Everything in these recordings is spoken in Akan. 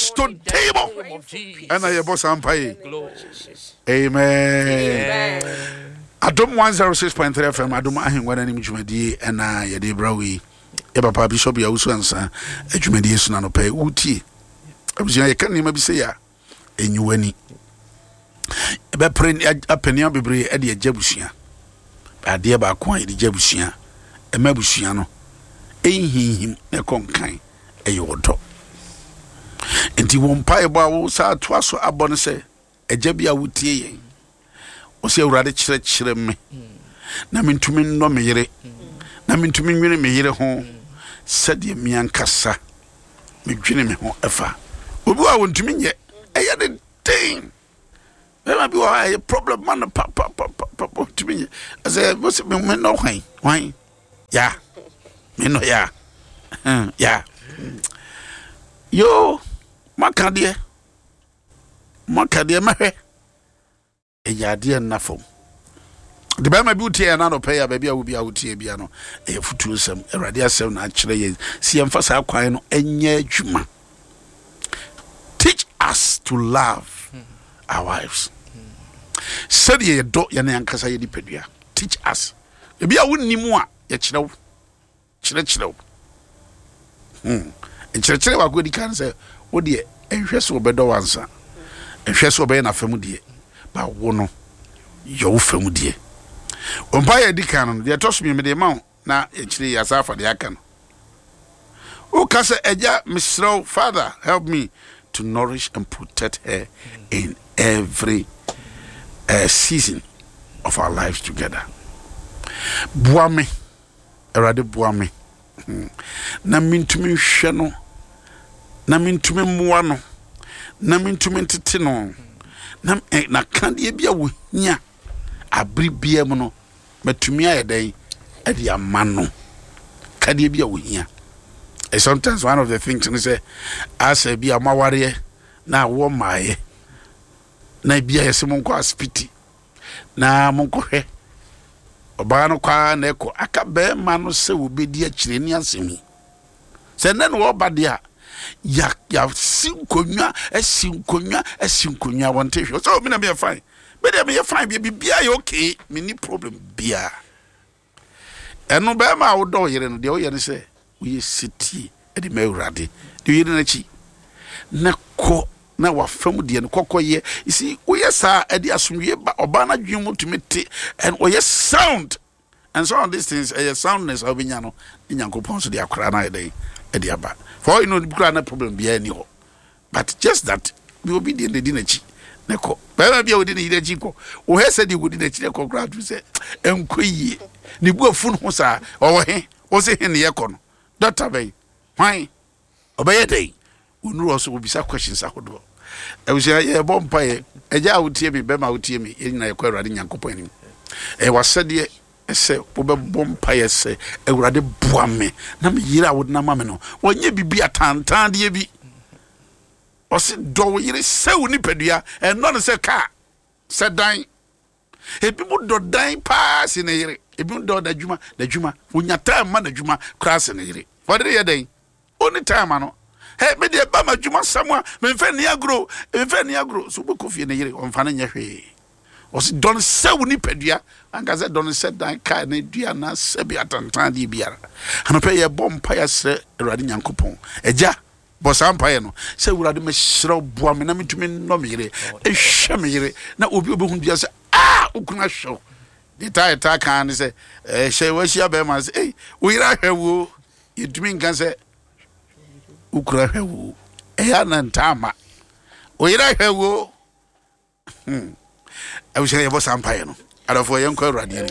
rise to table. And I boss ampaye. Amen. Adom 106.3 FM Adom ahengwa na nim dwumadi na ye de brawi e papa bishop ya usu ansa adwumadi esu na no pay uti abusia ye kan nima bi se ya enyiwani e be pre apenia bebre e de agabusua ade ba ko ye de agabusua e mabusua no ehihim e konkan e yodo enti won pa e ba wo sa to aso abon se agabia wutie yen Osi awurade kyerɛ me na mentumi nnɔ me yere na mentumi nwene me yere ho sɛdeɛ me ankasa medwene me ho ɛfa obi wa wontumi nyɛ ɛyɛ de den bɛma bi wa ɛyɛ problem man pa tumi nyɛ asɛ bosi me nnɔ hwan ya me nnɔ ya yo makadeɛ mahwɛ Eyade na fom. The bema beauty and no pay a baby will be out here piano. A futu some radia seven actually see emphasize quine enye juma. Teach us to love our wives. Said ye do yan ankasa ye dipedua. Teach us. Ebi a wonni mu a ye kyerɛw. Kyerɛw agodi kan say wo de ehwɛ so obedo wansa. Ehwɛ so obey na famu de. Ba wono yo famudie ompa ya dika no de toso me de ma na ekire ya safa de aka no o ka se eja misro father help me to nourish and protect her in every season of our lives together buame erade buame na mintumi hwe no na mintumi mmoa no na mintumi tete no na kandie bia wo hia abribia mu no matumi ayedai ade amano kandie bia wo hia sometimes one of the things is say as a bia maware na wo maaye na bia yesi monko aspiti na monko hwe oba no kwa na eko aka be ma no se wo bedi akire ni asemi se na no oba dia ya sinkonya esinkonya wonte hwe so me na be fine be dey be fine bia ya okay me ni problem bia eno be ma wo do yere no de wo yere se we city e de mawurade de yere na chi na ko na wa fam de no kokoye you see we yesa e de asomwe ba oba na dwemu tumete and we sound and so on these things soundness obinya no nyankopon so de akora na e dey aba for you know the problem be any ho but just that we obedient the dinachi neko ba bia odi ne dinachi ko o he said odi dinachi neko kra to say enkoyie ne bu afun ho sa o he o se he ne yeko no doctor ben hwan obeye dey onuru also obisa questions ahodo e wo say e bompa ye eja awutie mi be ma awutie mi e nyina yekọ awurade nyankopon anim e wasade ese obebom payese ewurade boame na me yira wod na mame no wonye bibia tantan de bi o se do yire sewu ni pedua e no se ka se dan e bi mu do dan pass ne yire e bi mu do da dwuma wonya time ma na dwuma cross ne yire for de ye dan oni time no he me de ba ma dwuma samwa me mfa ni agro so bo kofie ne yire on fa na nya hwe was don sewu ni pedua anka se don se dan ka na dua na se bi atantan di biara anope ye bompa ya se Awurade Nyankopon eja bosampa ye no se Awurade me hyira boa me na metumi no meyire ehwe meyire na obi obehu bia se ukuna hwo de ta kan se hye wa hia be ma se wo yira hwewo yedumi nka se ukura hwewo ya na ntama wo yira hwewo I wish I was empire. I don't for young Corradian.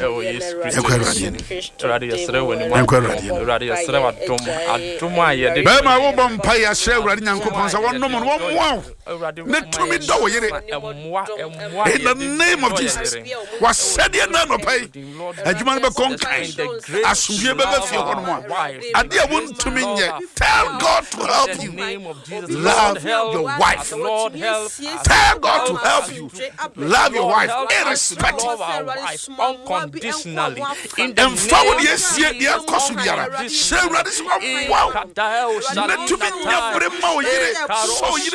Bema wobom paya share radin yankopon sa won no mo wo Let me do it. In the name of Jesus. Was said in no pay. And you might be conquered. As you be feel on one. I dear want to mean yet. Tell God to help you. Love your wife. Tell God to help you. Love your wife. Irrespective of our wife. Unconditionally. In the family, yes, yeah, Kosubiara. Sarah, this one. Wow. Let to be never more. So you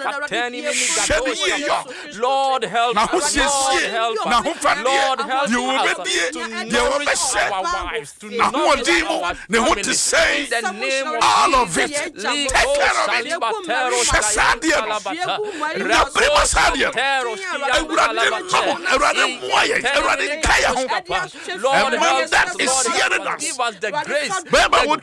Lord help us. Lord help us. Lord help you will be to nourish our wives. To nourish our wives. To say in the name of all of it. Take care of it. Lord help us. Give us the grace. The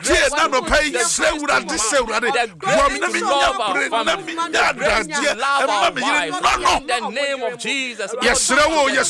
love our family. Love our wives in the name of Jesus. Yes, yes,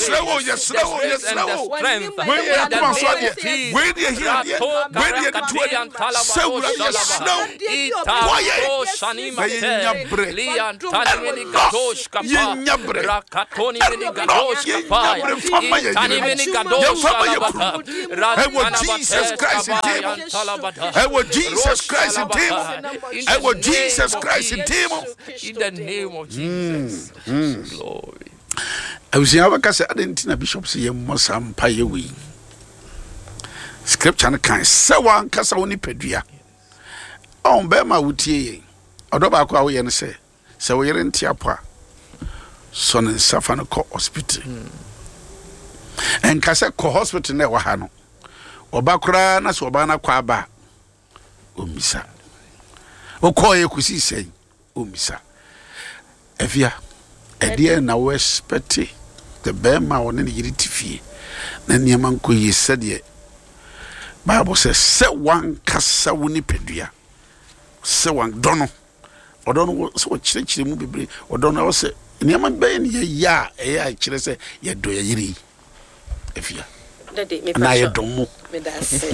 Jesus Christ in the name of Jesus. Glory. I was never cast at the Bishop say Mosam Payewi. Scripture can say one cassa only pedria. On Bema Wutie, Odoba Kawi and say, so we're in Tiapa, son and Safano Hospital. And Cassa Hospital never hano. Obakra Nasobana Kwaba. Umisa. Okoye kusi say, Umisa. Evia. Edia na we expect the bema won ne yiri tifie na niam anko yi sede Bible says se wan kasa woni pedua se wan dono odono so chire mu bebre odono wo se niam be ne ya chire se ye do ye yiri efia na ye domo me da se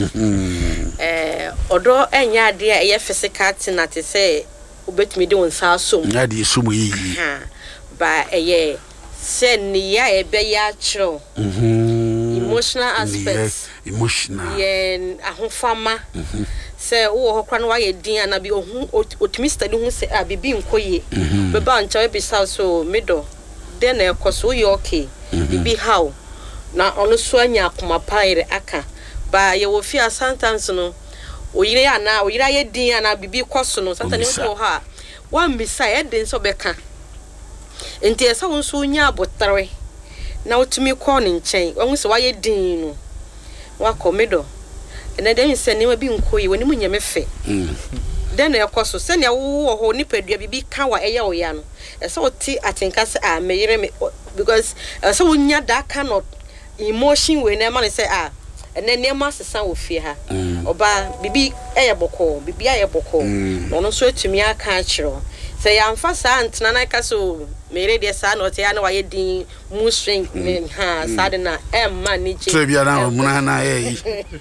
odo enya ade a ye physical tinate se obetumi de won sa som nya de sumu yi ba eye sen ya ebe ya chiro emotional aspects emotional yen ahofama se wo hokra no waye din ana bi ohun otimi study hu se bibi nkoye be ba ncha be sa so middle den na ekoso ye okay bibi how na ono so anya akoma paire aka ba ye wo fi sometimes no oyire ana oyira ye din ana bibi koso no sometimes wo ha wan bi sa ye den so beka enti esa wonso nya abotare na otumi kɔ ne nkyɛn wɔn se waye din no wakɔ medo na den se ne bi nkoyi woni mu nyame fɛ den na ɛkɔ so se ne wo ho nipadua bibi ka wa ɛyɛ wo ya no esa oti atenka se a meyere me because esa wonya that kind of emotion we na ma ne se a ene ne ma sesa wo fie ha oba bibi ɛyɛ bɔkɔ bibi ayɛ bɔkɔ no so etumi aka akyerɛ say amfa sa antena na ka so mere de sa no te ya na waye din mu strength ha sa de na emma ni je so bia na mu na ye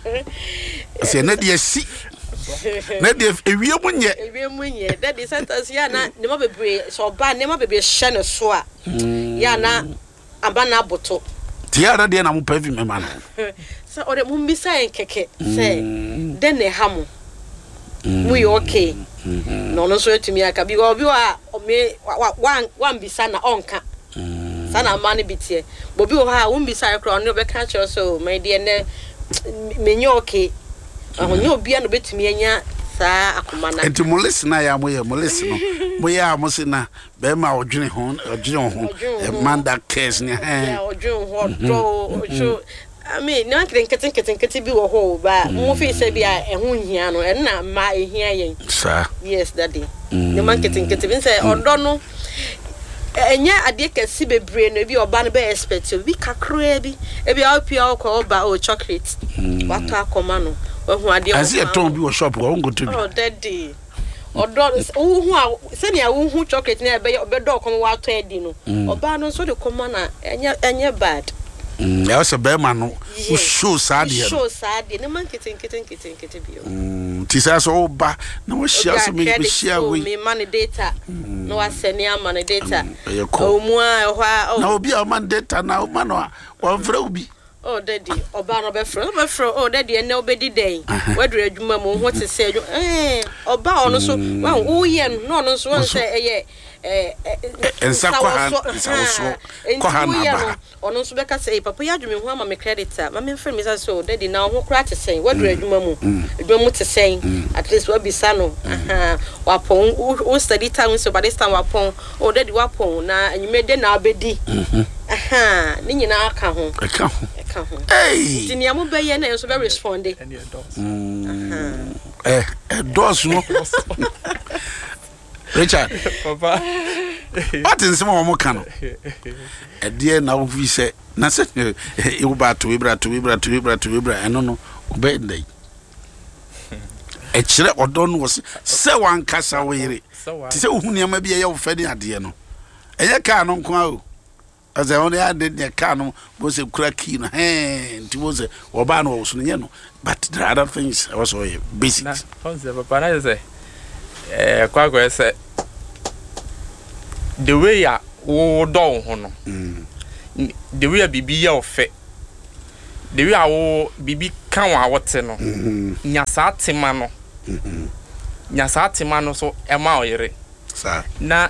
say na de si na de ewie munye that the sentence ya na ne ma bebre so ba ne ma bebre hye ne so a ya na aba na boto ti ya de na mu pavi me man so ore mu mbisa en keke say den ne hamu mu yo okay no so etumi aka bi obi wa me wan bisa na onka sana mani bitie bobi o ha won bisa ekro no be ka che so my dear ne menye okay ahonye obi no betumi anya saa akoma na enti mo listen na ya mo listen no mo ya mo se na be ma odwene ho e man that cares ne ya odwene ho do I mean, no keten bi wo ho ba mo fi se bi a ehun hia no na ma ehia yen sir yes daddy no man keten bi say odo no enya ade kesi bebre no bi oba no be expect bi kakra bi e bi apia ko ba o chocolate wato akoma no ehun ade as e ton bi wo shop wo go to bi oh daddy odo hu a se ne a hu chocolate na be do ko wato edi no oba no so de koma na enya bad ya was a bear no show sad ne man keten bio ti sa so ba na wo share so me share we me man data no aseni ama no data o mu a na obi a man data na ma no a wan fra obi oh daddy oba no be fro oh daddy ene obedi den wadura adwuma mu ho te se oba ono so wan wo ye no no so won se eye ensa kwa han so kwa han aba ono so be ka say papa ya adwuma ho ama me creditor ma me friend me say so daddy na ho kra te sen wadura adwuma mu te sen at least we be sano wapon o study time so by this time wapon oh daddy wapon na anyimede na abedi ni nyina aka ho hey tinia mo be ye na so be respond dos no Richard papa what in some mo kan e de na wo fi se na se e wo ba to ibra eno no obe ndai e kire odon wo se wan kasa wo yire ti se hu niam bia ye wo fani ade no eye ka no nko a o as I only had the car was a cracky no hand was a Obano was no, but there are other things also basic. Papa na say kwa say the way ya wo don ho no the way bibi ya ofe the way wo bibi kan wa wote no nya sa tema no so e ma oyere sa na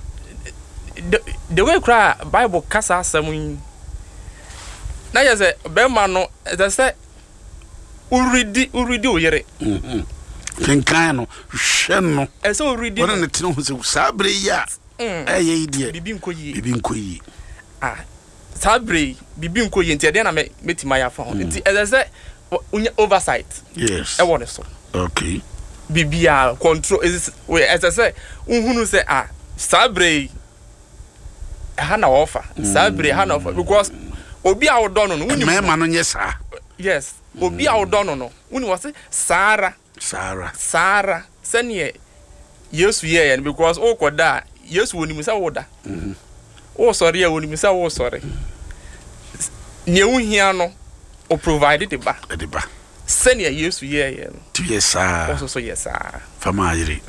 the way cry Bible kasa samun na ya say be ma no they say uridi oyere kan no hwe no e say uridi wona ne tino ho se sabre ya eye idie bibi nkoyi sabre bibi nkoyi nti de na metima ya fa ho nti they say oversight yes e won so okay bibi a control is as I say unhunu say sabre hana offer sabre hana offer because obi a wodo no woni me ma no nye sa yes obi a wodo no woni wo say Sara sanye Yesu ye because o koda Yesu woni misa woda o sorry e woni misa wo sorry ne wuhia no o provide the ba sanye Yesu ye no tu yesa o so yesa fama ayire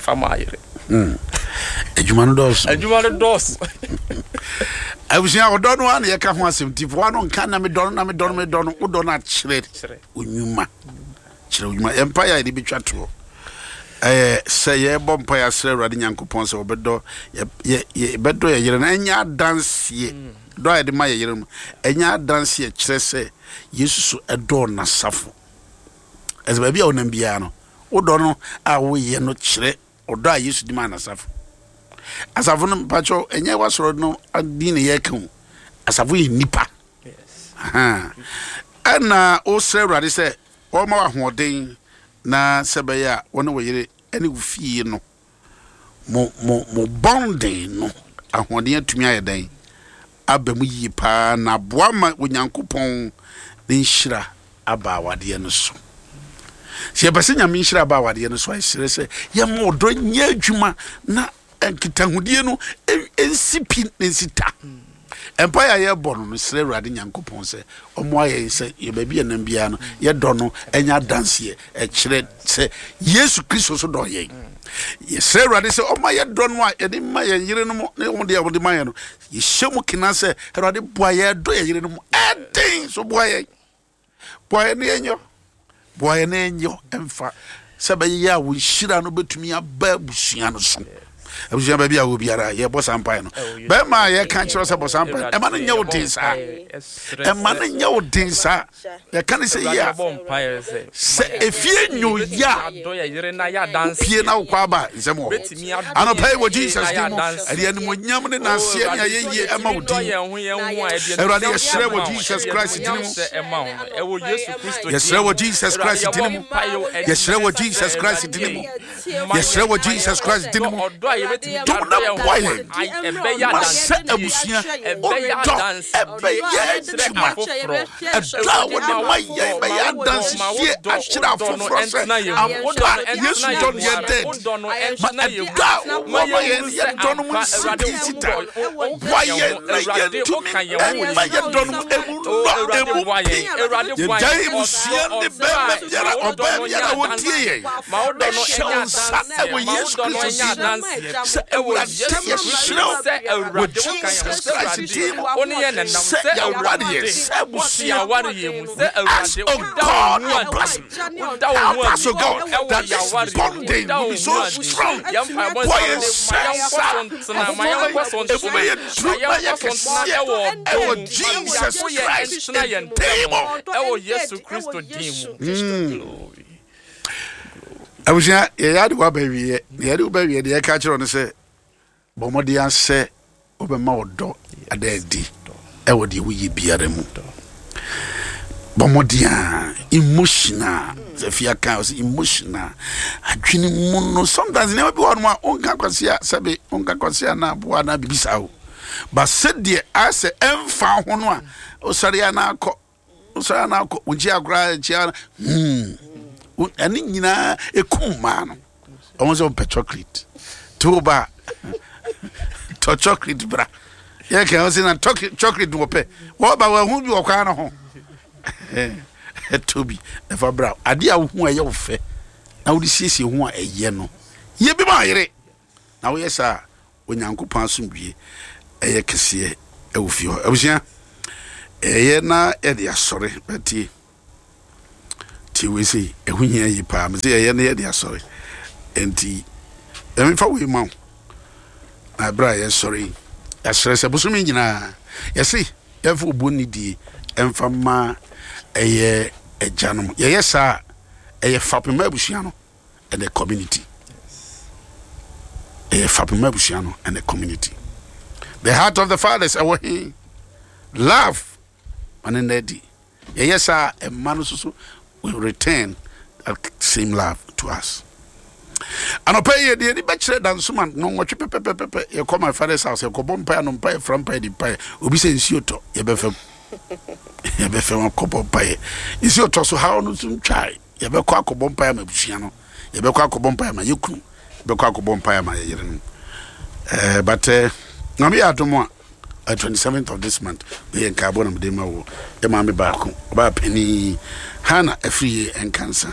Ejuma no dos abusia odo no an ye ka ho asem tifo ano nka na me don odo na kire onyuma empire de betwa to say ye bompa ya sere rade nyankopon se obedo ye bedo ye yere na enya dance ye do ye de ma ye yere mu enya dance ye kire se Yesu edo na safo ezeba bia onam bia no odo no a wo ye no kire odo a Yesu di ma na safo asafo no pacho enye wasoro no adi ne ye kan asafo ye nipa yes ana o sere rade se o ma wa hoden na sebeya wona wo yere ene ufie no mo bonding no ahoden atumi ayeden abamu yi pa na boa ma onyankopon ne nhira aba awade no so se bese nyame nhira aba awade no so ayesere se ye mo do nya adwuma na enkitahudie no ensipi ensita empire ye bono no sere rade nyankopon se omo aye se ye ba bia nam bia no ye do no enya dance ye kire se Yesu Kristo so do ye ye sere rade se omo ye do no a ye de ma ye yire no mo ne wo de ye de ma ye no ye hyemu kina se rade boa ye do ye yire no mo eden so boa ye ne enyo emfa se ba ye a wo hira no betumi aba busua no so abuja ba bia wo biara ye boss empire no be ma ye kan chiro se boss empire e ma no nya wo dinsa ye kan se ya se efie nyu ya pie na kwa ba nsemo ano pay wo Jesus dimo ali ani mo nyam ne na se ne ye e ma wo din erade ye sre wo Jesus Christ dimo ye sre wo Jesus Christ dimo ye sre wo Jesus Christ dimo ye sre wo Jesus Christ dimo don't boy masa abusia odo ebeye juma edo wona maye ya dance ye ashira foforo se amoda Yesu don ye dead ma edo wo ye don mu sita boy ye to ma ye don emu ye dai musia ne be yara oba yara wotie ye ma odo no enya dance wo Yesu Kristo sɛ awurade yɛhyerɛ wo sɛ awurade wo kan yɛ sɛ awurade ɔne yɛ nenam sɛ awurade sɛ abusua yaware yɛ mu sɛ awurade God help us. Help us, O God, that this bonding will be so strong. Boy, it's Jesus Christ, the demon. I was here, I had baby, the other baby, the catcher on the say, Bomodia say, over my door, a daddy, I would be at them. Bomodia, emotional, the fear cows, emotional. I dream mono sometimes never be on my own cacosia, Sabe, Unca Cosiana, Buana Bisao. But said dear, I say, found one, Osariana, Osariana, Ujia Gra, and in a cool man. Almost on chocolate. Two bar to chocolate bra. Yeah, can I say a chocolate to pay? What about whom you are kind of home? Toby, never brow. Adia who are your fair. Now this is you want a yeno. Ye be my now, yes, sir. When Uncle Pansum be a cassia, a wufio. I was here. A na Eddie, sorry, but we see a winner ye palm, say a near sorry. And tea. Let me follow you, mount. My brother, sorry. As a busumina, you see, every bunny d and from ma a janum. Yes, sir. A fapimabusiano and a community. A fapimabusiano and a community. The heart of the fathers are here. Love and in the yes, sir. A man will return that same love to us. And I pay the bachelor than someone no what you call my father's house, you go bumpire and pie from pie the pie, Ubi says you to Yabefem a couple of pie. Is your toss how no soon try? Yabequaco bumpire, my Buciano, Yabequaco bumpire, my Yukun, Bequaco bumpire, my yerin. But no, me at more. 27th of this month, we in Carbon Demo, the Mammy Barco, about Penny, Hannah, a free and cancer.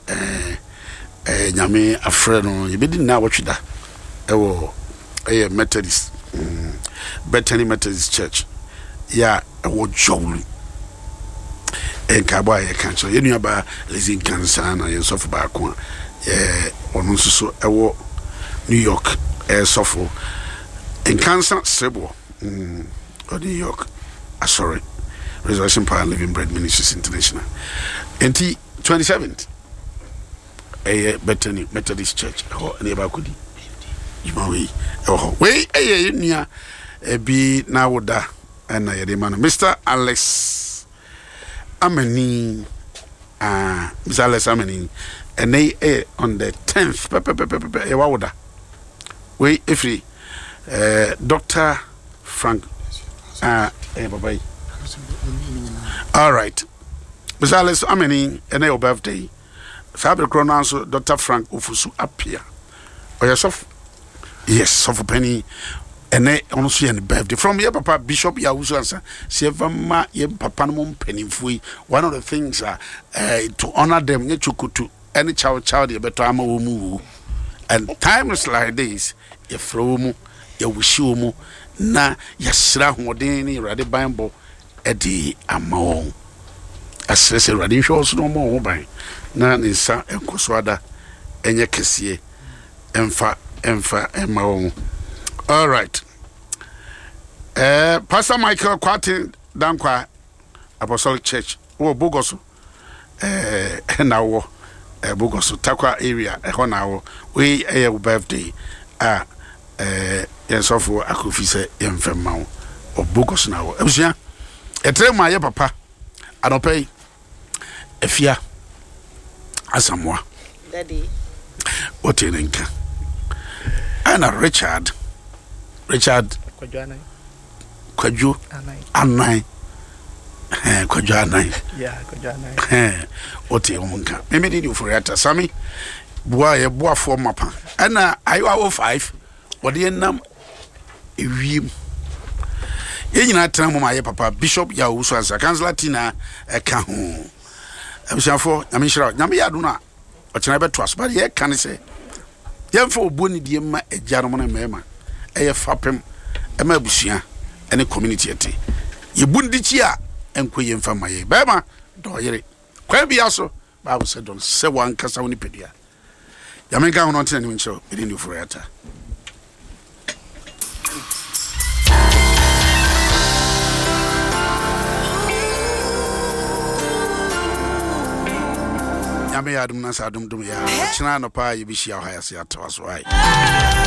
Yame a friend, you didn't know what you da. A Methodist, Bethany Methodist Church. Yeah, a word jolly. And Carbon cancer, you knew about Lizzie Cancer and Sofa Barco. Yeah, on also a war New York, a Sofo. And cancer, Sebo. Or New York, sorry, Resurrection Power Living Bread Ministries International. And 27th, a Bethany Methodist Church, or neighbor could you way a near a be now da and I demand Mr. Alex Ameni, Mr. Alex Ameni, and they on the 10th, Wawda. Way if Dr. Frank, bye. All right. Besides, I mean, and your birthday. Fabric pronouns Dr. Frank Ufusu appear. Or yourself? Yes, so for penny. And they also any birthday from your papa Bishop Yahusu answer. Sevama ye papanum penny fui. One of the things to honor them, you could to any child you better move. And times like this, you throw you wish you na yasra hodeni rade bible edi amon asese rade hwos no mo ban na nsa enkosoada enye kese emfa emawon. All right, Pastor Michael Kwati Dankwa Apostolic Church wo Bogoso na wo Bogoso Takwa area na wo we birthday yes, of Akufi say, Yemfemau or Bugos now. Ebusia, a train my papa, I don't pay a fear as Asamoah. Daddy, what in Inca? And a Richard Kwaju Anai Kwaju yeah, Kwaju what in Unca? Maybe did you for it, Sammy? Boy, a boy for Mapa. And I 05. What do you name? You not tell my papa Bishop Yahusu as a council Latina a cahu. I was for, I mean, sure, Namia do not. But I bet to us, but yet can I say, yɛmfa oboni die ma agyanom no mɛma ɛyɛ fapem ɛma abusua ɛne community ɛte yɛbundi chi a ɛnkɔ yɛmfa ma yɛ bɛma dɔyere kwa bia so Bible said don't say one kasa woni pedua yamenka hono ntena ni nkyerɛ ɛne ni furata yame ya adum na sa adum dum ya kyena no pa yɛbɛhyia ha yɛse atwa so ai